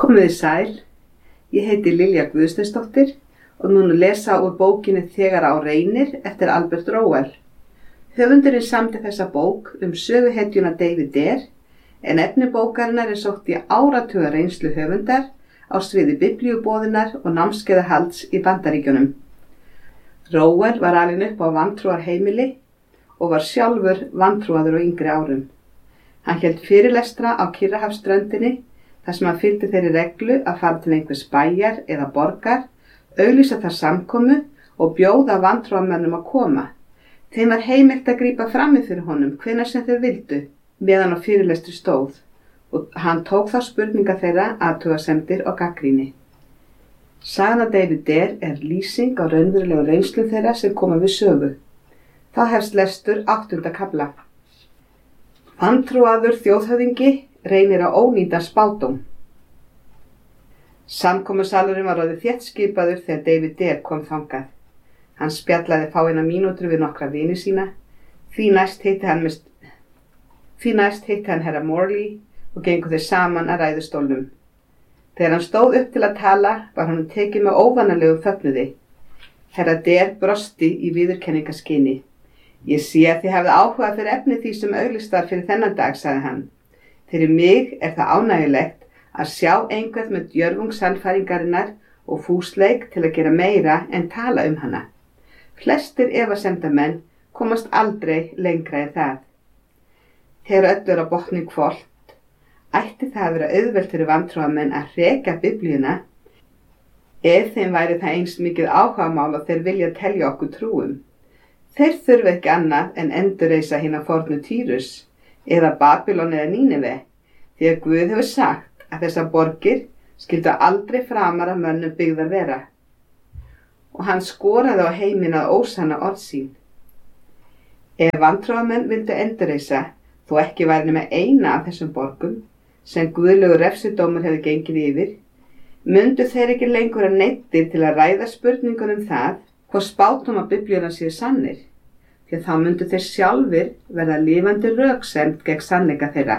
Komiði sæl, ég heiti Lilja Guðsteinsdóttir og mun lesa úr bókinni Þegar á reynir eftir Albert Rowell. Höfundurinn samdi þessa bók söguhetjuna David Dare, en efni bókarinnar sótt í áratuga reynslu höfundar á sviði biblíuboðunar og námskeiðahalds í Bandaríkjunum. Rowell var alinn upp á vantrúarheimili og var sjálfur vantrúaður á yngri árum. Hann hélt fyrirlestra á Kyrrahafsströndinni þar sem hann fylgdi þeirri reglu að fara til einhvers bæjar eða borgar, auglýsa þar samkomu og bjóða vantrúarmönnum að koma. Þeim var heimilt að grípa frammi fyrir honum hvenær sem þeir vildu, meðan á fyrirlestri stóð, og hann tók þá spurninga þeirra, athugasemdir og gagnrýni. Sagan af David Dare lýsing á raunverulegu reynslu þeirra sem koma við sögu. Þá hefst lestur 8. kafla. Vantrúaður þjóðhöfðingi reynir á ónýtan spádóm. Samkomusalurinn var orðið þéttskipaður þegar David Dare kom þangað. Hann spjallaði fáeina mínútur við nokkra vini sína, því næst hitti hann herra Morley og gengu þeir saman að ræðustólnum. Þegar hann stóð upp til að tala var honum tekið með óvanalegu fögnuði. Herra Dare brosti í viðurkenningaskyni. Ég sé að þið hafið áhuga fyrir efni því sem auglýst var fyrir þennan dag, sagði hann. Fyrir mig það ánægjulegt að sjá einhvern með djörfung sannfæringarinnar og fúsleik til að gera meira en tala hana. Flestir efasemdamenn komast aldrei lengra en það. Þegar öllu á botni hvolft, ætti það að vera auðvelt fyrir vantrúarmenn að hrekja Biblíuna ef þeim væri það eins mikið áhugamál og þeir vilja telja okkur trúum. Þeir þurfa ekki annað en endurreisa hina fornu Týrus eða Babylon eða Nínive, því að Guð hefur sagt að þessar borgir skyldu aldrei framar af mönnum byggðar vera. Og hann skoraði á heiminn að ósanna orð sín. Ef vantrúarmenn vildu endurreisa, þó ekki væri nema eina af þessum borgum, sem guðlegur refsidómur hefði gengið yfir, mundu þeir ekki lengur að neyddir til að ræða spurningunum það hvort spádómar Biblíunnar séu sannir, því að þá mundu þeir sjálfir verða lifandi röksemd gegn sannleika þeirra.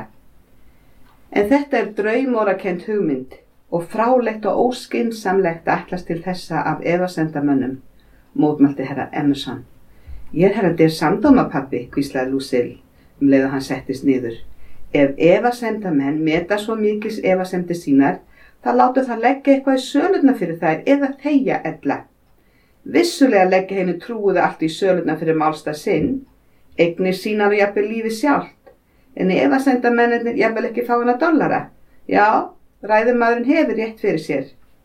En þetta draumórakennd hugmynd og frálegt og óskynsamlegt að ætlast til þessa af efasemdamönnum, mótmælti herra Emerson. Ég herra Dare samdóma, pabbi, hvíslaði Lucille leið og hann settist niður. Ef efasemdamenn meta svo mikils efasemdir sínar, þá láta það leggja eitthvað í sölurnar fyrir þær eða þegja ella. Vissulega leggja henni trúuðu allt í sölurnar fyrir málstað sinn, eignir sínar og jafnvel lífið sjálft, en efasemdamennirnir jafnvel ekki fáina dollara. Já, ræðumaðurinn hefur rétt fyrir sér.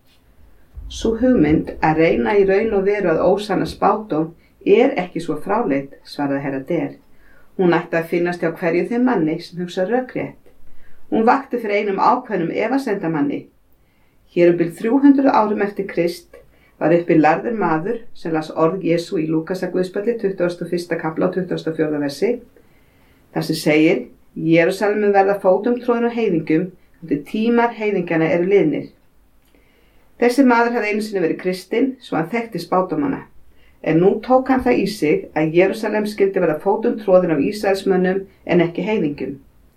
Sú hugmynd að reyna í raun og veru að ósanna spádóm ekki svo fráleit, svaraði herra Dare. Hún ætti að finnast hjá hverju þeim manni sem hugsa rökrétt. Hún vakti fyrir einum ákveðnum efasemdamanni. Hér bil 300 árum eftir Krist var uppi lærður maður sem las orð Jesú í Lúkasarguðspjalli 21. kafla og 24. versi. Þar sem segir, Jerúsalem verða fótum tróðin á heiðingum, þegar tímar heiðingjana eru liðnir. Þessi maður hafði einu sinni verið kristinn, svo hann þekkti spádómana. En nú tók hann það í sig að Jerúsalem skyldi verða fótum tróðin af Ísraelsmönnum en ekki heiðingum.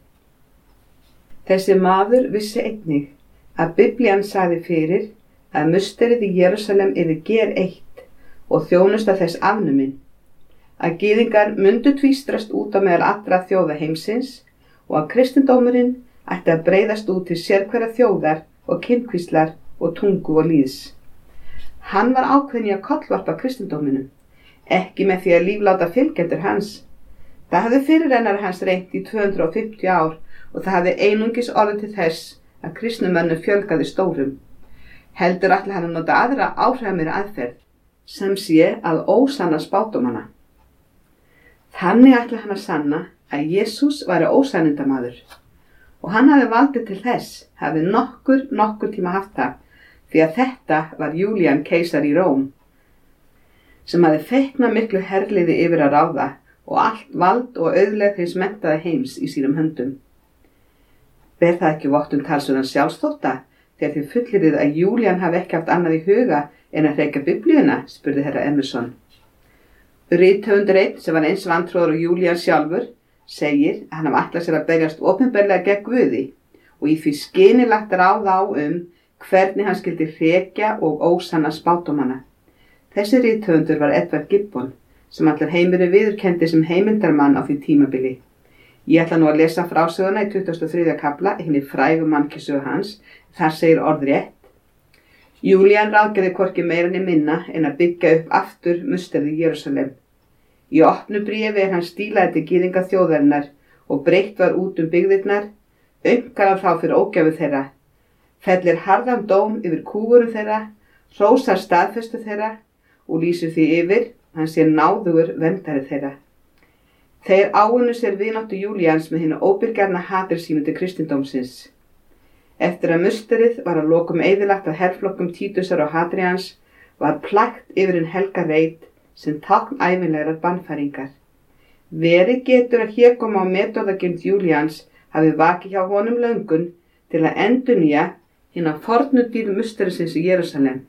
Þessi maður vissi einnig að Biblían sagði fyrir að musterið í Jerúsalem yrði gereitt og þjónusta þess afnumin, að gyðingar mundu tvístrast út á meðal allra þjóða heimsins og að kristindómurinn ætti að breiðast út til sérhverja þjóðar og kynkvíslar og tungu og lýðs. Hann var ákveðinn í að kollvarpa kristindóminum, ekki með því að lífláta fylgjendur hans. Það hafði fyrirrennari hans reynt í 250 ár og það hafði einungis orðið til þess að kristnumönnum fjölgaði stórum. Heldur ætli hann að nota aðra áhrifameri aðferð, sem sé að ósanna spádómana. Þannig ætli hann að sanna að Jesús væri ósannindamaður og hann hafði valdið til þess, hafði nokkur tíma haft það, því að þetta var Júlían keisari í Róm, sem hafði feiknað miklu herliði yfir að ráða og allt vald og auðlegð hins menntaða heims í sínum höndum. Ber það ekki vott talsverðan sjálfsþótta þegar þið fullyrðið að Júlían hafi ekki haft annað í huga en að hrekja Biblíuna, spurði herra Emerson. Rithöfundur einn sem var eins vantrúaður og Júlían sjálfur segir að hann hafi ætlað sér að berjast opinberlega gegn Guði og í því skyni lagt ráð á hvernig hann skyldi hrekja og ósanna spádómana. Þessi rithöfundur var Edward Gibbon, sem allar heimurinn viðurkenndi sem heimildarmann á því tímabili. Ég ætla nú að lesa frásöguna í 23. kafla, hinni frægu mannkynssögu hans. Þar segir orðrétt: Júlían ráðgerði hvorki meira né minna en að byggja upp aftur musterið í Jerúsalem. Í opnu bréfi hann stílaði til gyðinga þjóðarinnar og breytt var út byggðirnar, aumkar hann þá fyrir ógæfu þeirra, fellir harðan dóm yfir kúgurum þeirra, hrósar staðfestu þeirra og lýsir því yfir hann sé náðugur verndari þeirra. Þeir áunnu sér vináttu Júlíans með hinu óbirgjarna hatur sínu til kristindómsins. Eftir að musterið var að lokum eyðilagt af herflokkum Títusar og Hadrians var plægt yfir hinn helga reit sem tákn ævinlegrar bannfæringar. Verið getur að hégóma á metorðagirnd Júlíans hafi vakið hjá honum löngun til að endurnýja hina fornu dýr musterisins í Jerúsalem.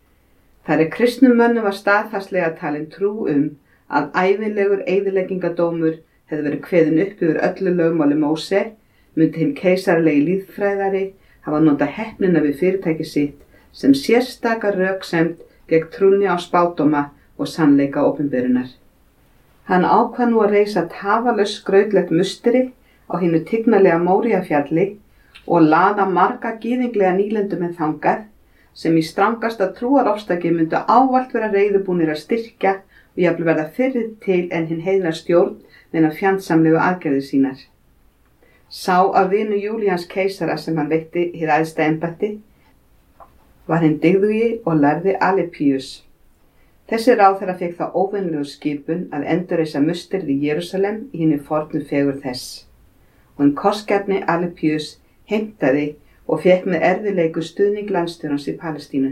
Þar kristnum mönnum var staðfastlega talin trú að ævinlegur eyðileggingadómur hefði verið kveðinn upp yfir öllu lögmáli Móse, myndi hinn keisaralegi lýðfræðari hafa notað heppnina við fyrirtæki sitt sem sérstaka röksemd gegn trúnni á spádóma og sannleika opinberunar. Hann ákvað nú að reisa tafarlaust skrautlegt musteri á hinu tignarlega Móríafjalli og laða marga gyðinglega nýlendumenn þangað sem í strangasta trúarofstaki myndu ávallt vera reiðubúnir að styrkja og jafnvel verða fyrr til en hinn heiðna stjórn meina fjandsamlegu aðgerðir sínar. Sá af vinu Júlíans keisara sem hann veitti hið æðsta embætti var hinn dygðugi og lærði Alypius. Þessi ráðherra fékk þá óvenjulegu skipun að endurreisa musterið í Jerúsalem í hinni fornu fegurð þess. Og hinn kostgjarni Alypius heimtaði og fékk með erfiðleiku stuðning landstjórans í Palestínu.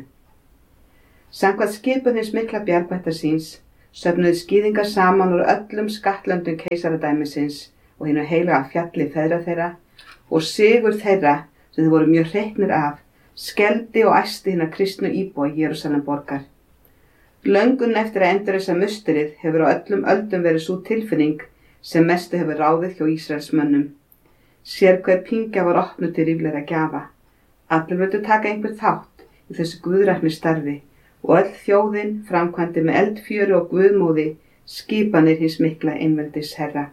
Samkvæmt skipun hins mikla bjargvættar síns söfnuðu skýðingar saman úr öllum skattlöndum keisaradæmisins og hinu heilaga fjalli feðra þeirra og sigur þeirra sem þeir voru mjög hreyknir af, skelfdi og æsti hina kristnu íbúa Jerúsalem borgar. Löngun eftir að endurreisa musterið hefur á öllum öldum verið sú tilfinning sem mestu hefur ráðið hjá Ísraelsmönnum. Sérhver pingja var opnuð til ríflegra gjafa. Allir vildu taka einhver þátt í þessu guðrækni starfi og öll þjóðin framkvæmdi með eldfjöru og guðmóði skipanir hins mikla einveldis herra.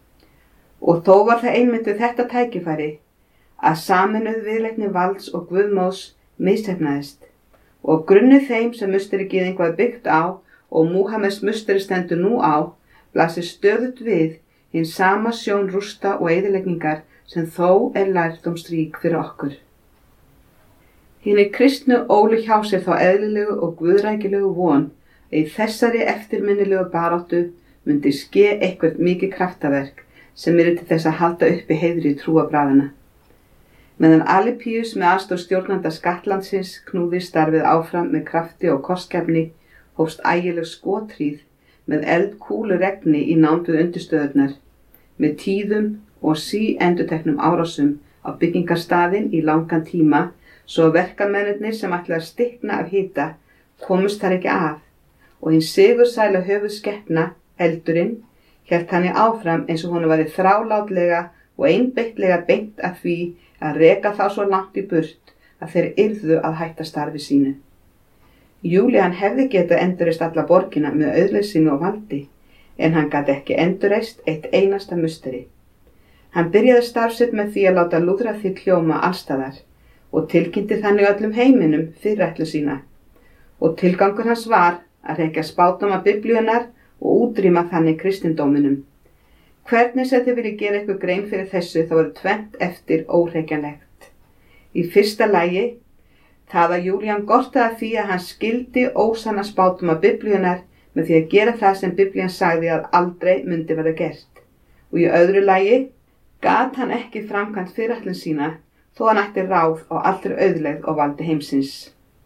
Og þó var það einmitt við þetta tækifæri að sameinuð viðleitni valds og guðmóðs misheppnaðist og grunnið þeim sem musteri gyðing var byggt á og Múhameðs musteri stendur nú á blasir stöðugt við hinn sama sjón rústa og eyðileggingar sem þó lærdómsrík fyrir okkur. Hinir kristnu ólu hjá sér þá eðlilegu og guðrækilegu von að í þessari eftirminnilegu baráttu myndi ske eitthvert mikið kraftaverk sem til þess að halda uppi heiðri trúarbragðanna. Meðan Alypius með aðstoð stjórnanda Skattlandsins knúði starfið áfram með krafti og kostgæfni, hófst ægileg skothríð með eldkúluregni í nánd við undirstöðurnar, með tíðum og endurteknum árásum á byggingarstaðinn í langan tíma, svo verkamennirnir sem ætlaði að stikna af hita komust þar ekki af, og hinn sigursæla höfuðskepna, eldurinn, hélt hann áfram eins og honum væri þrálátlega og einbeitlega beint að því að reka þá svo langt í burt að þeir yrðu að hætta starfi sínu. Júlían hefði getað endurreist alla borgina með auðleysinu og valdi, en hann gat ekki endurreist eitt einasta musteri. Hann byrjaði starf sitt með því að láta lúðra því hljóma allstaðar og tilkynnti þannig öllum heiminum fyrirætlu sína. Og tilgangur hans var að rekja spádóma Biblíunnar og útrýma þannig kristindóminum. Hvernig sem þið viljið gera eitthvað grein fyrir þessu þá eru tvennt eftir óhrekjanlegt. Í fyrsta lagi, það að Júlían gortaði því að hann skildi ósanna spádóma Biblíunnar með því að gera það sem Biblían sagði að aldrei myndi verða gert. Og í öðru lagi, gat hann ekki framkvæmt fyrirætlun sína þó hann ætti ráð á allri auðlegð og valdi heimsins.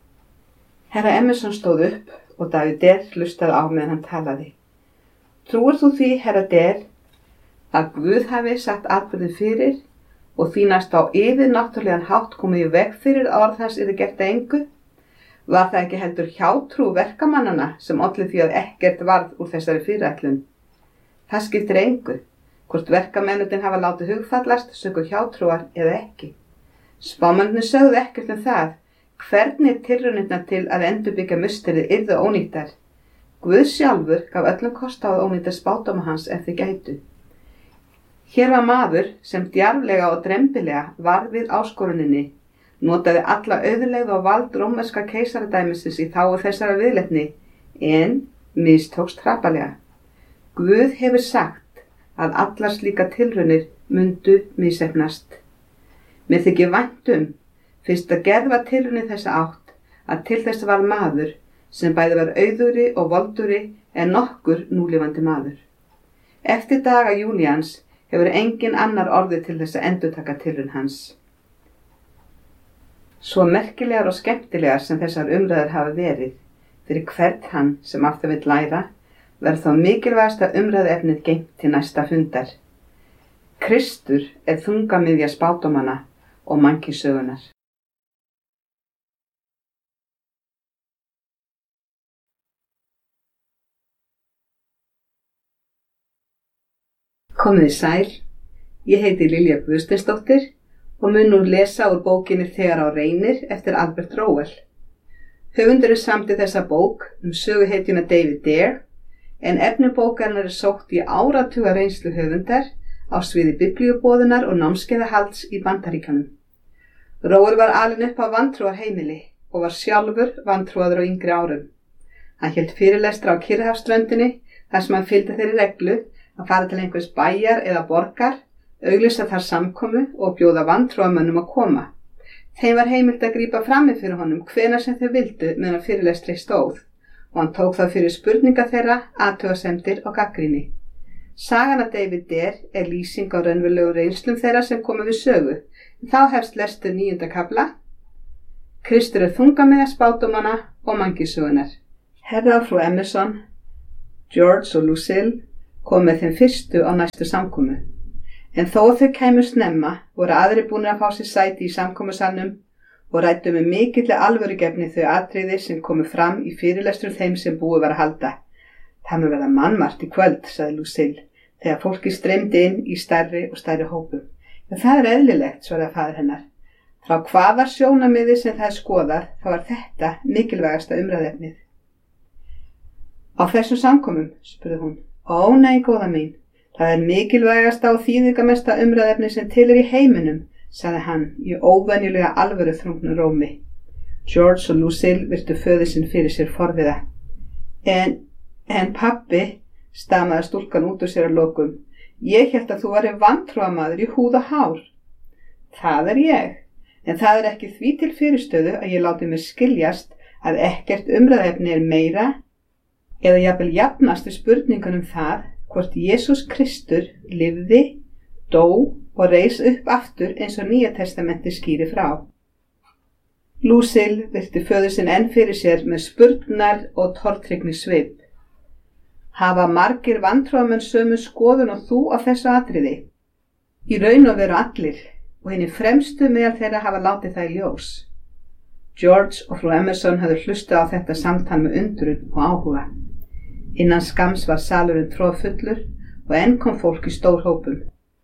Herra Emerson stóð upp og David Der hlustaði á meðan hann talaði. Trúir þú því, herra Der, að Guð hafi sagt atburðinn fyrir og því næst á yfirnáttúrlegan hátt komið í veg fyrir að orð hans yrði gert að engu? Var það ekki heldur hjátrú verkamannanna sem olli því að ekkert varð úr þessari fyrirætlun? Það skiptir engu, hvort verkamennirnir hafa látið hugfallast sökum hjátrúar eða ekki. Spámennirnir sögðu ekkert það, Hvernig tilraunirnar til að endurbyggja musterið yrðu ónýttar? Guð sjálfur gaf öllum kost á að ónýta spádóma hans ef þeir gætu. Hér var maður sem djarflega og drembilega varð við áskoruninni, notaði alla auðlegð og vald rómverska keisaradæmisins í þágu þessara viðleitni, en mistókst hrapalega. Guð hefur sagt að allar slíka tilraunir mundu misheppnast. Mér þykir vænt fyrst að gerð var tilraun í þessa átt, að til þess var maður sem bæði var auðugri og voldugri en nokkur núlifandi maður. Eftir daga Júlíans hefur engin annar orðið til þess að endurtaka tilraun hans. Svo merkilegar og skemmtilegar sem þessar umræður hafa verið, fyrir hvern hann sem af það vill læra, verður þá mikilvægasta umræðuefnið geymt til næsta fundar. Kristur er þungamiðja spádómanna og mannkynssögunnar. Komiði sæl, ég heiti Lilja Guðsteinsdóttir og mun nú lesa úr bókinni Þegar á reynir eftir Albert Rowell. Höfundurinn samdi þessa bók söguhetjuna David Dare, en efni bókarinnar er sótt í áratuga reynslu höfundar á sviði biblíuboðunar og námskeiðahalds í Bandaríkjunum. Rowell var alinn upp á vantrúarheimili og var sjálfur vantrúaður á yngri árum. Hann hélt fyrirlestra á Kyrrahafsströndinni þar sem hann fylgdi þeirri reglu að fara til einhvers bæjar eða borgar, auglýsa þar samkomu og bjóða vantrúarmönnum að koma. Þeim var heimilt að grípa frammi fyrir honum hvenær sem þau vildu meðan fyrirlestri stóð og hann tók það fyrir spurninga þeirra, athugasemdir og gagnrýni. Sagan af David Dare er lýsing á raunverulegu reynslum þeirra sem komu við sögu. Þá hefst lestur 9. kafla. Kristur er þungamiðja spádómanna og mannkynssögunnar. Herra og frú Emerson, George og Lucille kom með þeim fyrstu á næstu samkomu. En þó þau kæmu snemma voru aðrir búnir að fá sér sæti í samkomusalnum og ræddu með mikilli alvörugefni þau atriði sem komu fram í fyrirlestrum þeim sem búið var að halda. Það mun verða mannmargt í kvöld, sagði Lucille, þegar fólki streymdi inn í stærri og stærri hópum. En það er eðlilegt, svaraði faðir hennar. Frá hvaða sjónarmiði sem það er skoðað, þá var þetta mikilvægasta umræðefnið. Á þessum samkomum, spurði hún. Ó nei, góða mín, það er mikilvægasta og þýðingamesta umræðefni sem til í heiminum, sagði hann í óvenjulega alvöru þrungnu rómi. George og Lucille virtu föður sinn fyrir sér forviða. En pabbi, stamaði stúlkan út úr sér að lokum, ég hélt að þú væri vantrúamaður í húð og hár. Það er ég, en það er ekki því til fyrirstöðu að ég láti mig skiljast að ekkert umræðefni er meira eða jafnvel jafnast við spurningunum það hvort Jesús Kristur lifði, dó og reis upp aftur eins og Nýja testamenti skýri frá. Lucille virti föður sinn enn fyrir sér með spurnar og tortryggni svip. Hafa margir vantrúamenn sömu skoðun og þú á þessu atriði? Í raun og veru allir, og hinni fremstu meðal þeirra hafa látið það í ljós. George og frú Emerson hafði hlustað á þetta samtal með undrun og áhuga. Innan skams var salurinn troðfullur og enn kom fólk í stór hópum.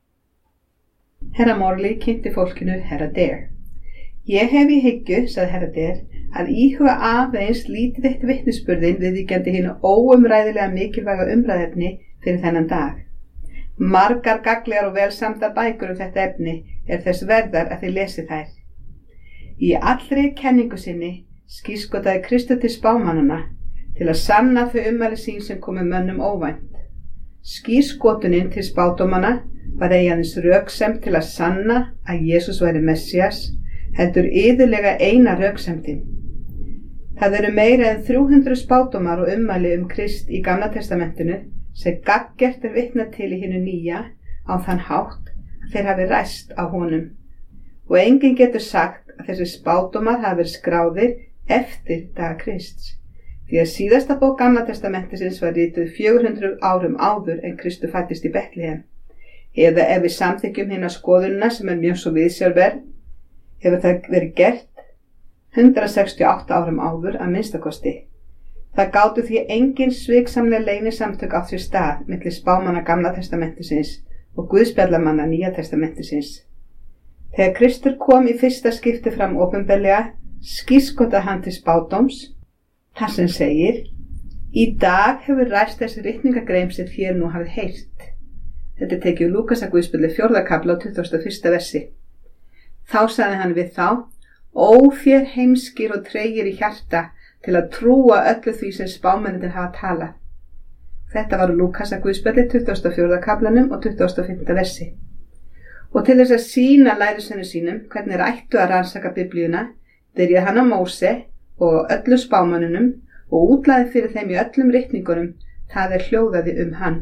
Herra Morley kynnti fólkinu Herra Dare. Ég hef í hyggju, sagði Herra Dare, að íhuga aðeins lítið eitt vitnisburðin viðvíkjandi hinu óumræðilega mikilvæga umræðefni fyrir þennan dag. Margar gagnlegar og velsamdar bækur þetta efni er þess verðar að þið lesi þær. Í allri kenningu sinni skírskotaði Kristur til spámannanna til að sanna þau ummæli sín sem komu mönnum óvænt. Skírskotunin til spádómanna var aðeins röksemd til að sanna að Jesús væri Messias, heldur iðulega eina röksemdin. Það eru meira en 300 spádómar og ummæli Krist í Gamla testamentinu sem gagngert er vitnað til í hinu nýja á þann hátt að þeir hafi ræst á honum. Og enginn getur sagt að þessi spádómar hafi verið skráðir eftir daga Krists. Því að síðasta bók Gamla testamentisins var rituð 400 árum áður en Kristur fæddist í Betlehem. Eða ef við samþykjum hina skoðunina sem er mjög svo viðsjárverð, hefur það verið gert 168 árum áður að minnstakosti. Það gátu því engin sviksamlega leynisamtök á sér stað milli spámanna Gamla testamentisins og guðspjallamanna Nýja testamentisins. Þegar Kristur kom í fyrsta skipti fram opinberlega, skírskotaði hann til spádóms, þar sem segir: Í dag hefur ræst þessi ritningagrein sem þér nú hafið heyrt. Þetta er tekið úr Lúkasarguðspjalli 4. kafla á 21. versi. Þá sagði hann við þá: Ó þér heimskir og tregir í hjarta til að trúa öllu því sem spámennirnir hafa talað. Þetta var úr Lúkasarguðspjalli 24. kaflanum og 25. versi. Og til þess að sýna lærisveinum sínum hvernig ættu að rannsaka Biblíuna, byrjaði hann á Móse og öllum spámönnunum og útlaði fyrir þeim í öllum ritningunum það hljóðaði hann.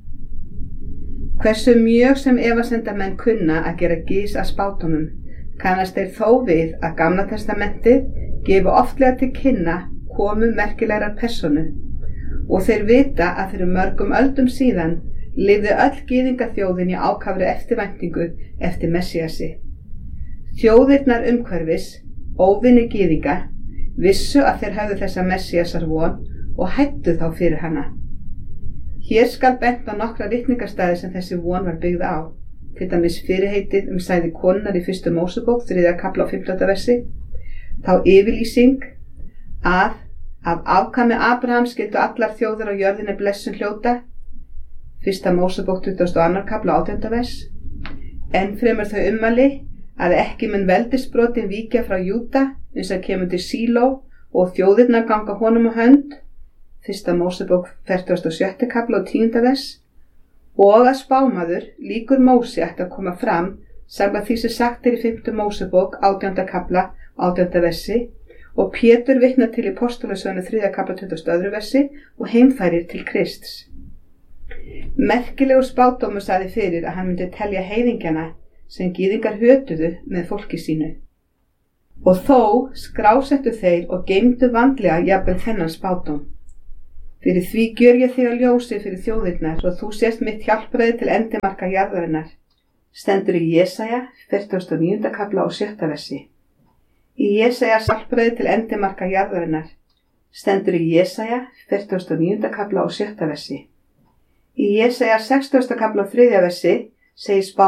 Hversu mjög sem efasemdamenn kunna að gera gys að spádómum, kannast þeir þó við að Gamla testamentið gefi oftlega til kynna komu merkilegrar persónu og þeir vita að fyrir mörgum öldum síðan lifði öll gyðingaþjóðin í ákafri eftirvæntingu eftir Messíasi. Þjóðirnar umhverfis, óvinir gyðinga, vissu að þeir höfðu þessa Messíasar von og hættu þá fyrir hana. Hér skal bent á nokkra ritningarstaði sem þessi von var byggð á, til dæmis fyrirheitið sæði konunnar í 1. Mósebók 3. kafla á 15. versi, þá yfirlýsing að af afkvæmi Abrahams skyldu allar þjóðir á jörðinni blessun hljóta, 1. Mósebók 22. kafla 18. vers, enn fremur þau ummæli að ekki mun veldisbrotin víkja frá Júda eins og kemur til Síló og þjóðirnar ganga honum á hönd, 1. Mósebók 47. kafla og 10. vers, og að spámaður líkur Mósi ætti að koma fram samkvæmt því sem sagt í 5. Mósebók 18. kafla 18. versi og Pétur vitnar til í Postulasögunum 3. kafla 22. versi og heimfærir til Krists. Merkilegur spádómur sagði fyrir að hann myndi telja heiðingjana sem gyðingar hötuðu með fólki sínu. Og þó skrásettu þeir og geymdu vandlega jafnvel þennan spádóm. Fyrir því gjör ég þig að ljósi fyrir þjóðirnar og þú sést mitt hjálpræði til endimarka jarðarinnar. Stendur í Jesaja 49. kafla og 6. versi. Í Jesaja hjálpræði til endimarka jarðarinnar. Stendur í Jesaja 49. kafla og 6. versi. Í Jesaja 60. kafla og 3. versi segir